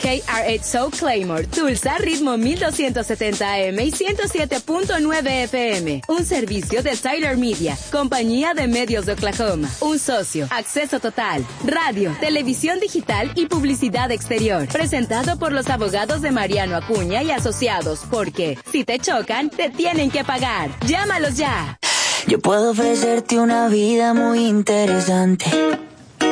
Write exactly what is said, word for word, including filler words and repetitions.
K R ocho Soul Claymore, Tulsa, ritmo mil doscientos setenta A M y ciento siete punto nueve F M. Un servicio de Tyler Media, compañía de medios de Oklahoma. Un socio, acceso total, radio, televisión digital y publicidad exterior. Presentado por los abogados de Mariano Acuña y Asociados, porque si te chocan, te tienen que pagar. Llámalos ya. Yo puedo ofrecerte una vida muy interesante,